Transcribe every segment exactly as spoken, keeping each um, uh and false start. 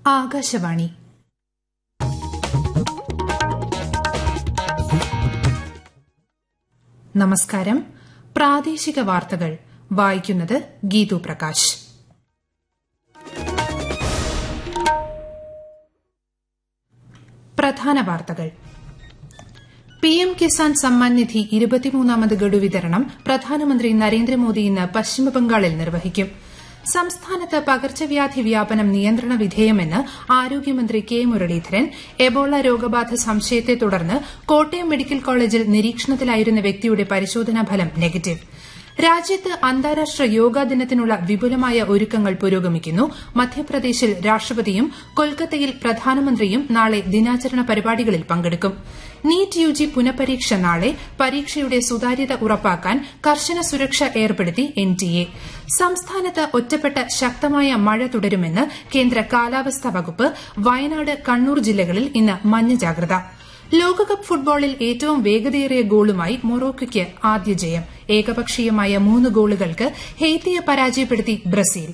ആകാശവാണി. നമസ്കാരം. പ്രാദേശിക വാർത്തകൾ വായിക്കുന്നത് ഗീതു പ്രകാശ്. പ്രധാന വാർത്തകൾ. പിഎം കിസാൻ സമ്മാൻ നിധി ഇരുപത്തിമൂന്നാമത് ഗഡു വിതരണം പ്രധാനമന്ത്രി നരേന്ദ്രമോദി ഇന്ന് പശ്ചിമബംഗാളിൽ നിർവഹിക്കും. സംസ്ഥാനത്ത് പകർച്ചവ്യാധി വ്യാപനം നിയന്ത്രണ വിധേയമെന്ന് ആരോഗ്യമന്ത്രി കെ മുരളീധരൻ. എബോള രോഗബാധ സംശയത്തെ തുടർന്ന് കോട്ടയം മെഡിക്കൽ കോളേജിൽ നിരീക്ഷണത്തിലായിരുന്ന വ്യക്തിയുടെ പരിശോധനാ ഫലം നെഗറ്റീവ്. രാജ്യത്ത് അന്താരാഷ്ട്ര യോഗാ ദിനത്തിനുള്ള വിപുലമായ ഒരുക്കങ്ങൾ പുരോഗമിക്കുന്നു. മധ്യപ്രദേശിൽ രാഷ്ട്രപതിയും കൊൽക്കത്തയിൽ പ്രധാനമന്ത്രിയും നാളെ ദിനാചരണ പരിപാടികളിൽ പങ്കെടുക്കും. നീറ്റ് യുജി പുനഃപരീക്ഷ നാളെ. പരീക്ഷയുടെ സുതാര്യത ഉറപ്പാക്കാൻ കർശന സുരക്ഷ ഏർപ്പെടുത്തി എൻടിഎ. സംസ്ഥാനത്ത് ഒറ്റപ്പെട്ട ശക്തമായ മഴ തുടരുമെന്ന് കേന്ദ്ര കാലാവസ്ഥാ വകുപ്പ്. വയനാട്, കണ്ണൂർ ജില്ലകളിൽ ഇന്ന് മഞ്ഞ ജാഗ്രത. ലോകകപ്പ് ഫുട്ബോളിൽ ഏറ്റവും വേഗതയേറിയ ഗോളുമായി മൊറോക്കോയ്ക്ക് ആദ്യ ജയം. ഏകപക്ഷീയമായ മൂന്ന് ഗോളുകൾക്ക് ഹെയ്ത്തിയെ പരാജയപ്പെടുത്തി ബ്രസീൽ.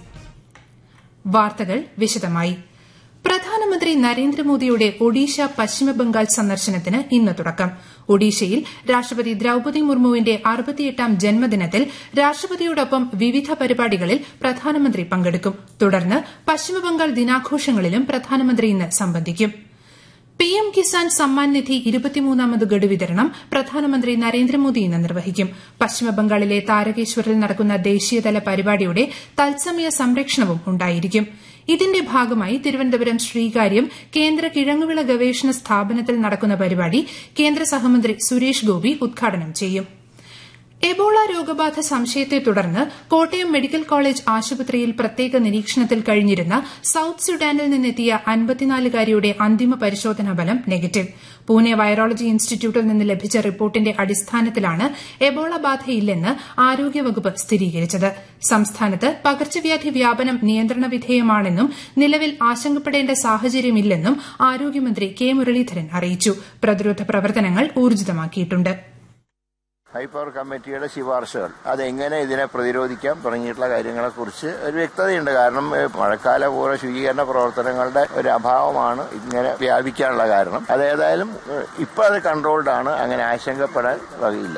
വാർത്തകൾ വിശദമായി. പ്രധാനമന്ത്രി നരേന്ദ്രമോദിയുടെ ഒഡീഷ പശ്ചിമബംഗാൾ സന്ദർശനത്തിന് ഇന്ന് തുടക്കം. ഒഡീഷയിൽ രാഷ്ട്രപതി ദ്രൌപദി മുർമുവിന്റെ അറുപത്തിയെട്ടാം ജന്മദിനത്തിൽ രാഷ്ട്രപതിയോടൊപ്പം വിവിധ പരിപാടികളിൽ പ്രധാനമന്ത്രി പങ്കെടുക്കും. തുടർന്ന് പശ്ചിമബംഗാൾ ദിനാഘോഷങ്ങളിലും പ്രധാനമന്ത്രി ഇന്ന് സംബന്ധിക്കും. പിഎം കിസാൻ സമ്മാൻ നിധി ഇരുപത്തിമൂന്നാമത് ഗഡു വിതരണം പ്രധാനമന്ത്രി നരേന്ദ്രമോദി ഇന്ന് നിർവഹിക്കും. പശ്ചിമബംഗാളിലെ താരകേശ്വറിൽ നടക്കുന്ന ദേശീയതല പരിപാടിയുടെ തത്സമയ സംപ്രേഷണവും ഉണ്ടായിരിക്കും. ഇതിന്റെ ഭാഗമായി തിരുവനന്തപുരം ശ്രീകാര്യം കേന്ദ്ര കിഴങ്ങുവിള ഗവേഷണ സ്ഥാപനത്തിൽ നടക്കുന്ന പരിപാടി കേന്ദ്ര സഹമന്ത്രി സുരേഷ് ഗോപി ഉദ്ഘാടനം ചെയ്യും. എബോള രോഗബാധ സംശയത്തെ തുടർന്ന് കോട്ടയം മെഡിക്കൽ കോളേജ് ആശുപത്രിയിൽ പ്രത്യേക നിരീക്ഷണത്തിൽ കഴിഞ്ഞിരുന്ന സൌത്ത് സുഡാനിൽ നിന്നെത്തിയ അൻപത്തിനാലുകാരിയുടെ അന്തിമ പരിശോധനാ ഫലം നെഗറ്റീവ്. പൂനെ വൈറോളജി ഇൻസ്റ്റിറ്റ്യൂട്ടിൽ നിന്ന് ലഭിച്ച റിപ്പോർട്ടിന്റെ അടിസ്ഥാനത്തിലാണ് എബോള ബാധയില്ലെന്ന് ആരോഗ്യവകുപ്പ് സ്ഥിരീകരിച്ചത്. സംസ്ഥാനത്ത് പകർച്ചവ്യാധി വ്യാപനം നിയന്ത്രണ വിധേയമാണെന്നും നിലവിൽ ആശങ്കപ്പെടേണ്ട സാഹചര്യമില്ലെന്നും ആരോഗ്യമന്ത്രി കെ മുരളീധരൻ അറിയിച്ചു. പ്രതിരോധ പ്രവർത്തനങ്ങൾ ഊർജിതമാക്കിയിട്ടുണ്ട്. ഹൈപ്പവർ കമ്മിറ്റിയുടെ ശുപാർശകൾ അതെങ്ങനെ ഇതിനെ പ്രതിരോധിക്കാം തുടങ്ങിയിട്ടുള്ള കാര്യങ്ങളെക്കുറിച്ച് ഒരു വ്യക്തതയുണ്ട്. കാരണം മഴക്കാലപൂർവ്വ ശുചീകരണ പ്രവർത്തനങ്ങളുടെ ഒരു അഭാവമാണ് ഇങ്ങനെ വ്യാപിക്കാനുള്ള കാരണം. അതേതായാലും ഇപ്പം അത് കൺട്രോൾഡ് ആണ്, അങ്ങനെ ആശങ്കപ്പെടാൻ വകയില്ല.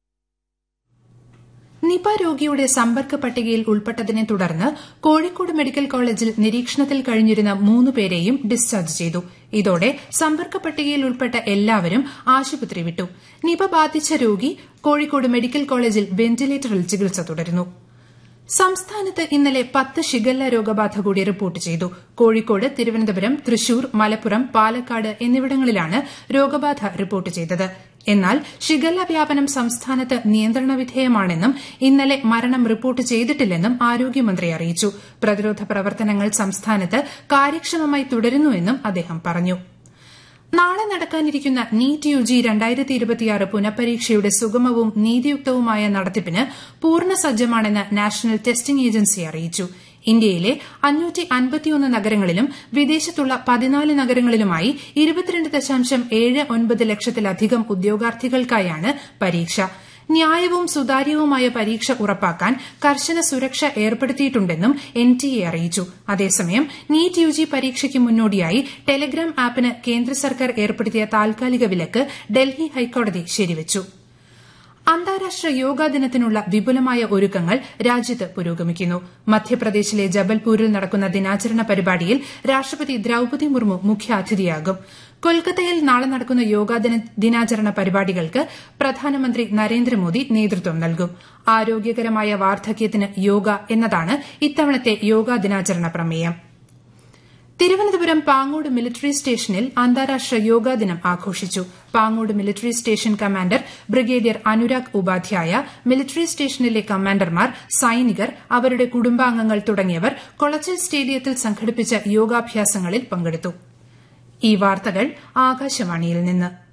നിപ രോഗിയുടെ സമ്പർക്ക പട്ടികയിൽ ഉൾപ്പെട്ടതിനെ തുടർന്ന് കോഴിക്കോട് മെഡിക്കൽ കോളേജിൽ നിരീക്ഷണത്തിൽ കഴിഞ്ഞിരുന്ന മൂന്ന് പേരെയും ഡിസ്ചാർജ് ചെയ്തു. ഇതോടെ സമ്പർക്ക പട്ടികയിൽ ഉൾപ്പെട്ട എല്ലാവരും ആശുപത്രി വിട്ടു. നിപ ബാധിച്ച രോഗി കോഴിക്കോട് മെഡിക്കൽ കോളേജിൽ വെന്റിലേറ്ററിൽ ചികിത്സ തുടരുന്നു. സംസ്ഥാനത്ത് ഇന്നലെ പത്ത് ഷിഗല്ല രോഗബാധ കൂടി റിപ്പോർട്ട് ചെയ്തു. കോഴിക്കോട്, തിരുവനന്തപുരം, തൃശൂർ, മലപ്പുറം, പാലക്കാട് എന്നിവിടങ്ങളിലാണ് രോഗബാധ റിപ്പോർട്ട് ചെയ്തത്. എന്നാൽ ഷിഗല്ല വ്യാപനം സംസ്ഥാനത്ത് നിയന്ത്രണ വിധേയമാണെന്നും ഇന്നലെ മരണം റിപ്പോർട്ട് ചെയ്തിട്ടില്ലെന്നും ആരോഗ്യമന്ത്രി അറിയിച്ചു. പ്രതിരോധ പ്രവർത്തനങ്ങൾ സംസ്ഥാനത്ത് കാര്യക്ഷമമായി തുടരുന്നുവെന്നും അദ്ദേഹം പറഞ്ഞു. നാളെ നടക്കാനിരിക്കുന്ന നീറ്റ് യുജി രണ്ടായിരത്തി ഇരുപത്തിയാറ് പുനഃപരീക്ഷയുടെ സുഗമവും നീതിയുക്തവുമായ നടത്തിപ്പിന് പൂർണ്ണ സജ്ജമാണെന്ന് നാഷണൽ ടെസ്റ്റിംഗ് ഏജൻസി അറിയിച്ചു. ഇന്ത്യയിലെ അഞ്ഞൂറ്റി അൻപത്തിയൊന്ന് നഗരങ്ങളിലും വിദേശത്തുള്ള പതിനാല് നഗരങ്ങളിലുമായി ഇരുപത്തിരണ്ട് ദശാംശം ഏഴ് ഒൻപത് ലക്ഷത്തിലധികം ഉദ്യോഗാർത്ഥികൾക്കായാണ് പരീക്ഷ. ന്യായവും സുതാര്യവുമായ പരീക്ഷ ഉറപ്പാക്കാൻ കർശന സുരക്ഷ ഏർപ്പെടുത്തിയിട്ടുണ്ടെന്നും എൻടിഎ അറിയിച്ചു. അതേസമയം നീറ്റ് യുജി പരീക്ഷയ്ക്ക് മുന്നോടിയായി ടെലഗ്രാം ആപ്പിന് കേന്ദ്ര സർക്കാർ ഏർപ്പെടുത്തിയ താൽക്കാലിക വിലക്ക് ഡൽഹി ഹൈക്കോടതി ശരിവച്ചു. അന്താരാഷ്ട്ര യോഗാ ദിനത്തിനുള്ള വിപുലമായ ഒരുക്കങ്ങൾ രാജ്യത്ത് പുരോഗമിക്കുന്നു. മധ്യപ്രദേശിലെ ജബൽപൂരിൽ നടക്കുന്ന ദിനാചരണ പരിപാടിയിൽ രാഷ്ട്രപതി ദ്രൌപദി മുർമു മുഖ്യാതിഥിയാകും. കൊൽക്കത്തയിൽ നാളെ നടക്കുന്ന യോഗാ ദിനാചരണ പരിപാടികൾക്ക് പ്രധാനമന്ത്രി നരേന്ദ്രമോദി നേതൃത്വം നൽകും. ആരോഗ്യകരമായ വാർദ്ധക്യത്തിന് യോഗ എന്നതാണ് ഇത്തവണത്തെ യോഗാ ദിനാചരണ പ്രമേയം. തിരുവനന്തപുരം പാങ്ങോട് മിലിറ്ററി സ്റ്റേഷനിൽ അന്താരാഷ്ട്ര യോഗാ ദിനം ആഘോഷിച്ചു. Pangode military station commander brigadier Anurag Upadhyaya, military സ്റ്റേഷനിലെ കമാൻഡർമാർ, സൈനികർ, അവരുടെ കുടുംബാംഗങ്ങൾ തുടങ്ങിയവർ കൊളച്ചൽ സ്റ്റേഡിയത്തിൽ സംഘടിപ്പിച്ച യോഗാഭ്യാസങ്ങളിൽ പങ്കെടുത്തു. ഈ വാർത്തകൾ ആകാശവാണിയിൽ നിന്ന്.